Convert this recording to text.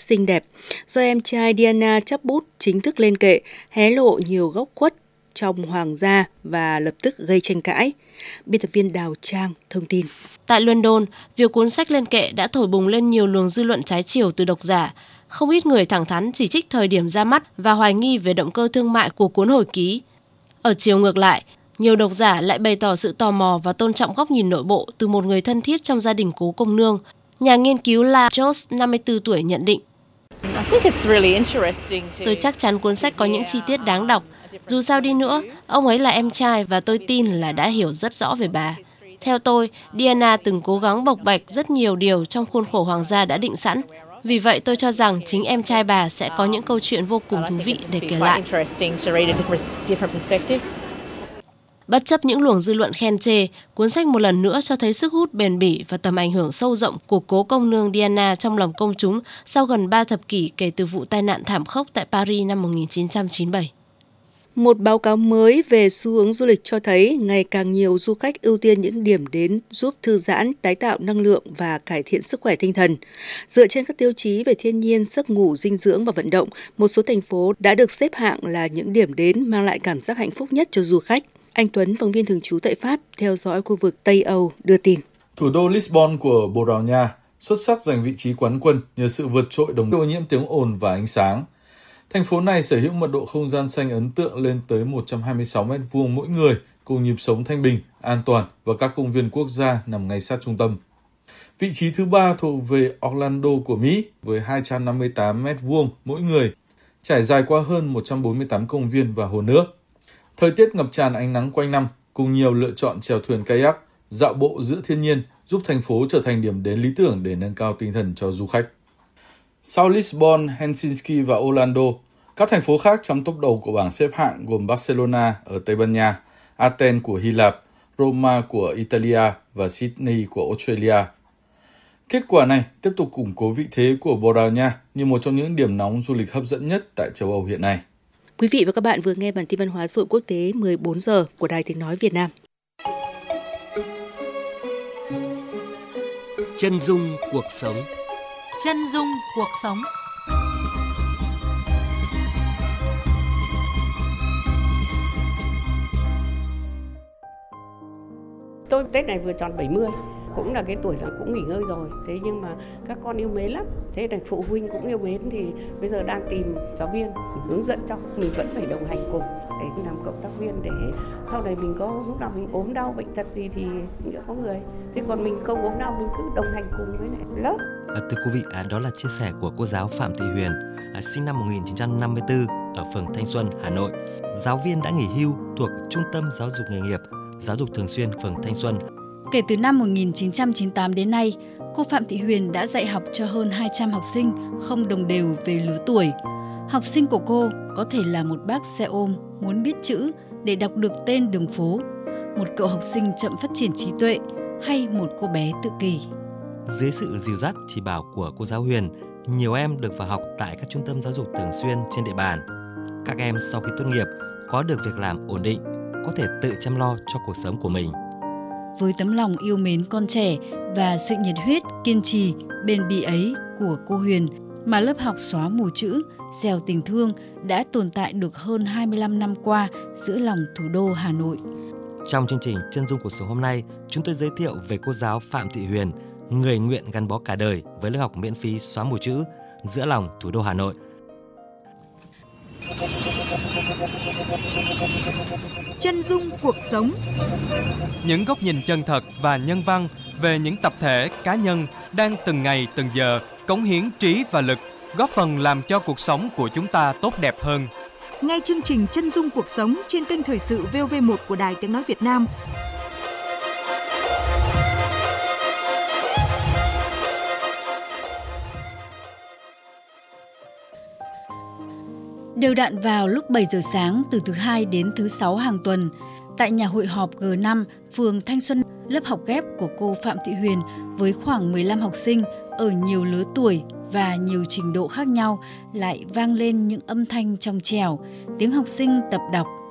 xinh đẹp. Do em trai Diana chấp bút chính thức lên kệ, hé lộ nhiều góc khuất trong hoàng gia và lập tức gây tranh cãi. Biên tập viên Đào Trang thông tin. Tại London, việc cuốn sách lên kệ đã thổi bùng lên nhiều luồng dư luận trái chiều từ độc giả. Không ít người thẳng thắn chỉ trích thời điểm ra mắt và hoài nghi về động cơ thương mại của cuốn hồi ký. Ở chiều ngược lại, nhiều độc giả lại bày tỏ sự tò mò và tôn trọng góc nhìn nội bộ từ một người thân thiết trong gia đình cố công nương. Nhà nghiên cứu La Jones, 54 tuổi, nhận định: Tôi chắc chắn cuốn sách có những chi tiết đáng đọc. Dù sao đi nữa, ông ấy là em trai và tôi tin là đã hiểu rất rõ về bà. Theo tôi, Diana từng cố gắng bộc bạch rất nhiều điều trong khuôn khổ hoàng gia đã định sẵn. Vì vậy tôi cho rằng chính em trai bà sẽ có những câu chuyện vô cùng thú vị để kể lại. Bất chấp những luồng dư luận khen chê, cuốn sách một lần nữa cho thấy sức hút bền bỉ và tầm ảnh hưởng sâu rộng của cố công nương Diana trong lòng công chúng sau gần 3 thập kỷ kể từ vụ tai nạn thảm khốc tại Paris năm 1997. Một báo cáo mới về xu hướng du lịch cho thấy ngày càng nhiều du khách ưu tiên những điểm đến giúp thư giãn, tái tạo năng lượng và cải thiện sức khỏe tinh thần. Dựa trên các tiêu chí về thiên nhiên, giấc ngủ, dinh dưỡng và vận động, một số thành phố đã được xếp hạng là những điểm đến mang lại cảm giác hạnh phúc nhất cho du khách. Anh Tuấn, phóng viên thường trú tại Pháp, theo dõi khu vực Tây Âu, đưa tin. Thủ đô Lisbon của Bồ Đào Nha xuất sắc giành vị trí quán quân nhờ sự vượt trội đồng ô nhiễm tiếng ồn và ánh sáng. Thành phố này sở hữu mật độ không gian xanh ấn tượng lên tới 126 m2 mỗi người, cùng nhịp sống thanh bình, an toàn và các công viên quốc gia nằm ngay sát trung tâm. Vị trí thứ 3 thuộc về Orlando của Mỹ với 258 m2 mỗi người, trải dài qua hơn 148 công viên và hồ nước. Thời tiết ngập tràn ánh nắng quanh năm, cùng nhiều lựa chọn chèo thuyền kayak, dạo bộ giữa thiên nhiên giúp thành phố trở thành điểm đến lý tưởng để nâng cao tinh thần cho du khách. Sau Lisbon, Helsinki và Orlando, các thành phố khác trong top đầu của bảng xếp hạng gồm Barcelona ở Tây Ban Nha, Athens của Hy Lạp, Roma của Italia và Sydney của Australia. Kết quả này tiếp tục củng cố vị thế của Bồ Đào Nha như một trong những điểm nóng du lịch hấp dẫn nhất tại châu Âu hiện nay. Quý vị và các bạn vừa nghe bản tin văn hóa xã hội quốc tế 14 giờ của Đài Tiếng nói Việt Nam. Chân dung cuộc sống. Chân dung cuộc sống. Tôi Tết này vừa tròn 70, cũng là cái tuổi là cũng nghỉ ngơi rồi. Thế nhưng mà các con yêu mến lắm. Thế là phụ huynh cũng yêu mến thì bây giờ đang tìm giáo viên hướng dẫn cho. Mình vẫn phải đồng hành cùng để làm cộng tác viên để sau này mình có lúc nào mình ốm đau bệnh tật gì thì nữa có người. Thế còn mình không ốm đau mình cứ đồng hành cùng với lại lớp. Thưa quý vị, đó là chia sẻ của cô giáo Phạm Thị Huyền, sinh năm 1954 ở phường Thanh Xuân, Hà Nội. Giáo viên đã nghỉ hưu thuộc Trung tâm Giáo dục Nghề nghiệp, Giáo dục Thường xuyên phường Thanh Xuân. Kể từ năm 1998 đến nay, cô Phạm Thị Huyền đã dạy học cho hơn 200 học sinh không đồng đều về lứa tuổi. Học sinh của cô có thể là một bác xe ôm muốn biết chữ để đọc được tên đường phố, một cậu học sinh chậm phát triển trí tuệ hay một cô bé tự kỷ. Dưới sự dìu dắt chỉ bảo của cô giáo Huyền, nhiều em được vào học tại các trung tâm giáo dục thường xuyên trên địa bàn. Các em sau khi tốt nghiệp có được việc làm ổn định, có thể tự chăm lo cho cuộc sống của mình. Với tấm lòng yêu mến con trẻ và sự nhiệt huyết, kiên trì, bền bỉ ấy của cô Huyền mà lớp học xóa mù chữ, gieo tình thương đã tồn tại được hơn 25 năm qua giữa lòng thủ đô Hà Nội. Trong chương trình Chân dung cuộc sống hôm nay, chúng tôi giới thiệu về cô giáo Phạm Thị Huyền, người nguyện gắn bó cả đời với lớp học miễn phí xóa mù chữ giữa lòng thủ đô Hà Nội. Chân dung cuộc sống. Những góc nhìn chân thật và nhân văn về những tập thể, cá nhân đang từng ngày từng giờ cống hiến trí và lực, góp phần làm cho cuộc sống của chúng ta tốt đẹp hơn. Nghe chương trình Chân dung cuộc sống trên kênh Thời sự VOV1 của Đài Tiếng nói Việt Nam. Đều đặn vào lúc 7 giờ sáng từ thứ Hai đến thứ Sáu hàng tuần, tại nhà hội họp G5, phường Thanh Xuân, lớp học ghép của cô Phạm Thị Huyền với khoảng 15 học sinh ở nhiều lứa tuổi và nhiều trình độ khác nhau lại vang lên những âm thanh trong trẻo, tiếng học sinh tập đọc,